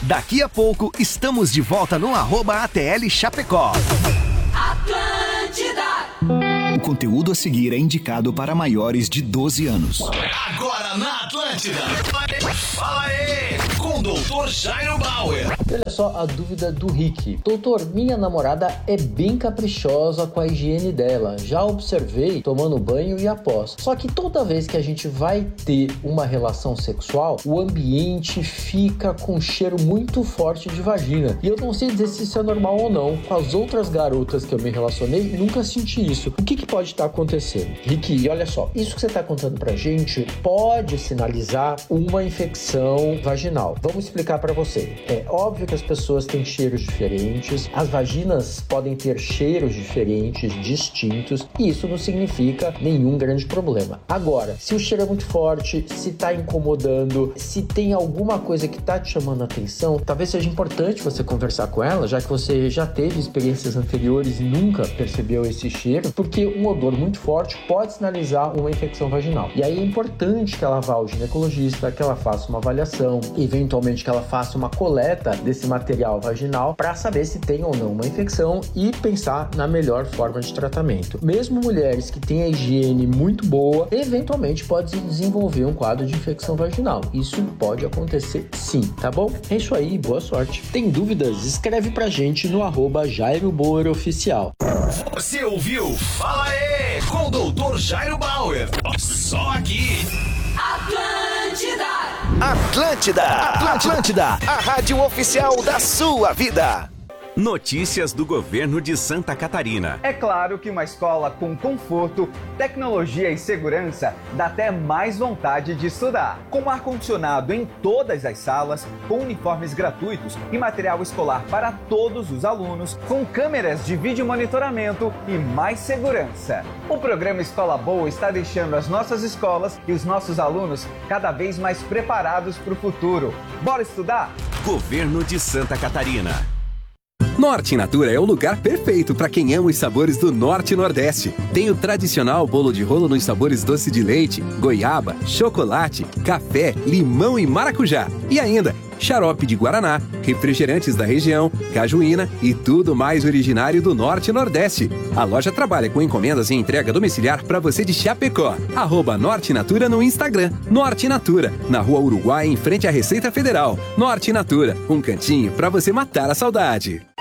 Daqui a pouco, estamos de volta no @ATL Chapecó. O conteúdo a seguir é indicado para maiores de 12 anos. Agora na Atlântida. Fala aí, com o Dr. Jairo Bauer. Olha só a dúvida do Rick. Doutor, minha namorada é bem caprichosa com a higiene dela. Já observei tomando banho e após. Só que toda vez que a gente vai ter uma relação sexual, o ambiente fica com um cheiro muito forte de vagina. E eu não sei dizer se isso é normal ou não. Com as outras garotas que eu me relacionei, nunca senti isso. O que pode estar acontecendo? Rick, olha só, isso que você está contando pra gente pode sinalizar uma infecção vaginal. Vamos explicar para você. É óbvio que as pessoas têm cheiros diferentes, as vaginas podem ter cheiros diferentes, distintos, e isso não significa nenhum grande problema. Agora, se o cheiro é muito forte, se está incomodando, se tem alguma coisa que está te chamando a atenção, talvez seja importante você conversar com ela, já que você já teve experiências anteriores e nunca percebeu esse cheiro, porque um odor muito forte pode sinalizar uma infecção vaginal. E aí é importante que ela vá ao ginecologista, que ela faça uma avaliação, eventualmente que ela faça uma coleta desse material vaginal para saber se tem ou não uma infecção e pensar na melhor forma de tratamento. Mesmo mulheres que têm a higiene muito boa, eventualmente pode desenvolver um quadro de infecção vaginal. Isso pode acontecer sim, tá bom? É isso aí, boa sorte. Tem dúvidas? Escreve pra gente no @Jairo Bauer Oficial. Você ouviu? Fala aí, com o Dr. Jairo Bauer. Só aqui. Atlântida, a rádio oficial da sua vida. Notícias do governo de Santa Catarina. É claro que uma escola com conforto, tecnologia e segurança dá até mais vontade de estudar. Com ar-condicionado em todas as salas, com uniformes gratuitos e material escolar para todos os alunos, com câmeras de vídeo monitoramento e mais segurança. O programa Escola Boa está deixando as nossas escolas e os nossos alunos cada vez mais preparados para o futuro. Bora estudar? Governo de Santa Catarina. Norte Natura é o lugar perfeito para quem ama os sabores do Norte e Nordeste. Tem o tradicional bolo de rolo nos sabores doce de leite, goiaba, chocolate, café, limão e maracujá. E ainda, xarope de guaraná, refrigerantes da região, cajuína e tudo mais originário do Norte e Nordeste. A loja trabalha com encomendas e entrega domiciliar para você de Chapecó. @Norte Natura no Instagram. Norte Natura, na Rua Uruguai, em frente à Receita Federal. Norte Natura, um cantinho para você matar a saudade.